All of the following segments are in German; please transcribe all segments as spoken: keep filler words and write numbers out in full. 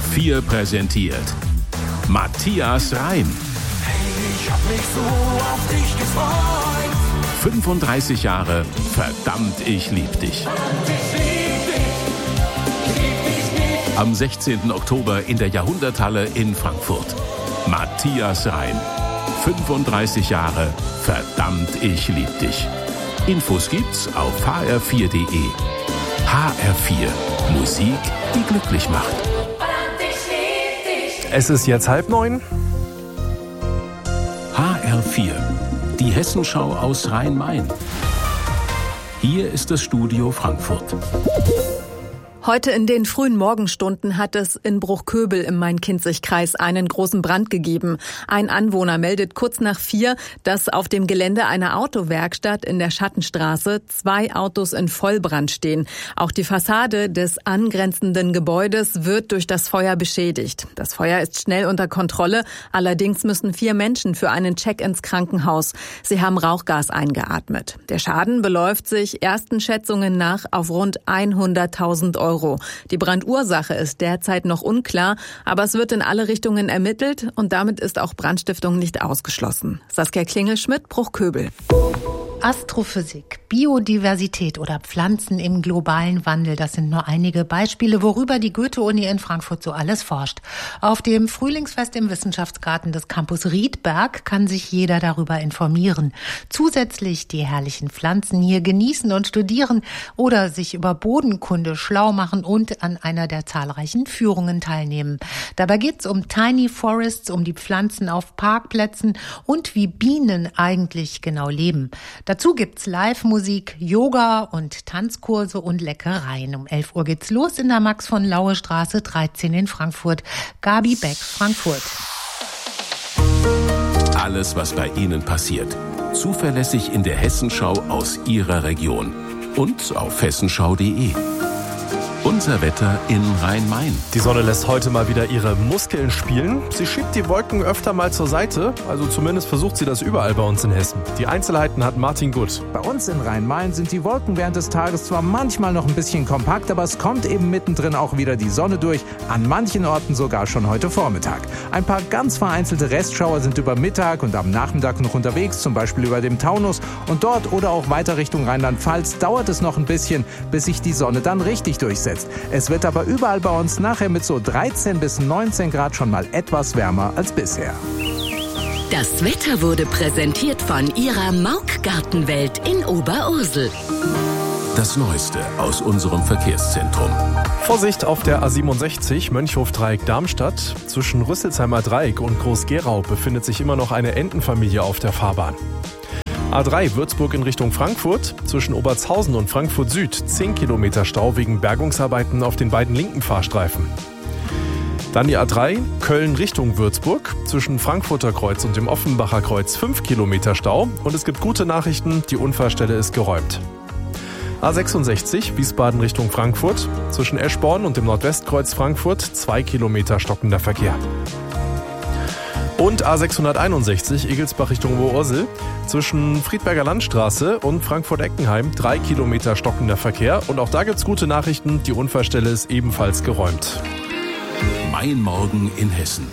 vier präsentiert Matthias Reim. Hey, ich hab mich so auf dich gefreut. fünfunddreißig Jahre, verdammt, ich lieb dich. Ich lieb dich, ich lieb dich nicht. Am sechzehnten Oktober in der Jahrhunderthalle in Frankfurt. Matthias Reim. fünfunddreißig Jahre, verdammt, ich lieb dich. Infos gibt's auf h r vier punkt d e. H R vier. Musik, die glücklich macht. Es ist jetzt halb neun. H R vier. Die Hessenschau aus Rhein-Main. Hier ist das Studio Frankfurt. Heute in den frühen Morgenstunden hat es in Bruchköbel im Main-Kinzig-Kreis einen großen Brand gegeben. Ein Anwohner meldet kurz nach vier, dass auf dem Gelände einer Autowerkstatt in der Schattenstraße zwei Autos in Vollbrand stehen. Auch die Fassade des angrenzenden Gebäudes wird durch das Feuer beschädigt. Das Feuer ist schnell unter Kontrolle. Allerdings müssen vier Menschen für einen Check ins Krankenhaus. Sie haben Rauchgas eingeatmet. Der Schaden beläuft sich ersten Schätzungen nach auf rund hunderttausend Euro. Die Brandursache ist derzeit noch unklar, aber es wird in alle Richtungen ermittelt und damit ist auch Brandstiftung nicht ausgeschlossen. Saskia Klingelschmidt, Bruchköbel. Astrophysik, Biodiversität oder Pflanzen im globalen Wandel, das sind nur einige Beispiele, worüber die Goethe-Uni in Frankfurt so alles forscht. Auf dem Frühlingsfest im Wissenschaftsgarten des Campus Riedberg kann sich jeder darüber informieren. Zusätzlich die herrlichen Pflanzen hier genießen und studieren oder sich über Bodenkunde schlau machen und an einer der zahlreichen Führungen teilnehmen. Dabei geht's um Tiny Forests, um die Pflanzen auf Parkplätzen und wie Bienen eigentlich genau leben. Dazu gibt's Live-Musik, Yoga und Tanzkurse und Leckereien. Um elf Uhr geht's los in der Max-von-Laue-Straße dreizehn in Frankfurt. Gabi Beck, Frankfurt. Alles, was bei Ihnen passiert. Zuverlässig in der Hessenschau aus Ihrer Region. Und auf hessenschau punkt d e. Unser Wetter in Rhein-Main. Die Sonne lässt heute mal wieder ihre Muskeln spielen. Sie schiebt die Wolken öfter mal zur Seite. Also zumindest versucht sie das überall bei uns in Hessen. Die Einzelheiten hat Martin Gutt. Bei uns in Rhein-Main sind die Wolken während des Tages zwar manchmal noch ein bisschen kompakt, aber es kommt eben mittendrin auch wieder die Sonne durch. An manchen Orten sogar schon heute Vormittag. Ein paar ganz vereinzelte Restschauer sind über Mittag und am Nachmittag noch unterwegs, zum Beispiel über dem Taunus. Und dort oder auch weiter Richtung Rheinland-Pfalz dauert es noch ein bisschen, bis sich die Sonne dann richtig durchsetzt. Es wird aber überall bei uns nachher mit so dreizehn bis neunzehn Grad schon mal etwas wärmer als bisher. Das Wetter wurde präsentiert von Ihrer Mauk-Gartenwelt in Oberursel. Das Neueste aus unserem Verkehrszentrum. Vorsicht auf der A siebenundsechzig, Mönchhof-Dreieck-Darmstadt. Zwischen Rüsselsheimer Dreieck und Groß-Gerau befindet sich immer noch eine Entenfamilie auf der Fahrbahn. A drei Würzburg in Richtung Frankfurt, zwischen Obertshausen und Frankfurt Süd, zehn Kilometer Stau wegen Bergungsarbeiten auf den beiden linken Fahrstreifen. Dann die A drei Köln Richtung Würzburg, zwischen Frankfurter Kreuz und dem Offenbacher Kreuz fünf Kilometer Stau und es gibt gute Nachrichten, die Unfallstelle ist geräumt. A sechsundsechzig Wiesbaden Richtung Frankfurt, zwischen Eschborn und dem Nordwestkreuz Frankfurt zwei Kilometer stockender Verkehr. Und A sechshunderteinundsechzig Egelsbach Richtung Oberursel, zwischen Friedberger Landstraße und Frankfurt-Eckenheim drei Kilometer stockender Verkehr. Und auch da gibt's gute Nachrichten, die Unfallstelle ist ebenfalls geräumt. Mein Morgen in Hessen.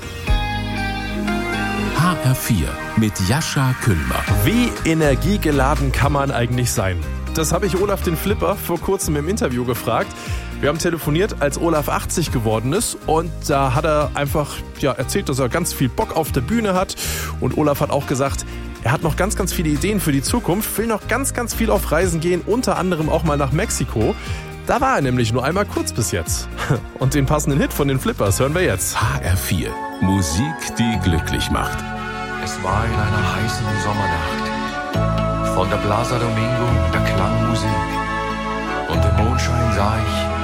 H R vier mit Jascha Kühlmer. Wie energiegeladen kann man eigentlich sein? Das habe ich Olaf den Flipper vor kurzem im Interview gefragt. Wir haben telefoniert, als Olaf achtzig geworden ist und da hat er einfach ja, erzählt, dass er ganz viel Bock auf der Bühne hat und Olaf hat auch gesagt, er hat noch ganz, ganz viele Ideen für die Zukunft, will noch ganz, ganz viel auf Reisen gehen, unter anderem auch mal nach Mexiko. Da war er nämlich nur einmal kurz bis jetzt. Und den passenden Hit von den Flippers hören wir jetzt. H R vier. Musik, die glücklich macht. Es war in einer heißen Sommernacht. Von der Plaza Domingo der Klangmusik. Und im Mondschein sah ich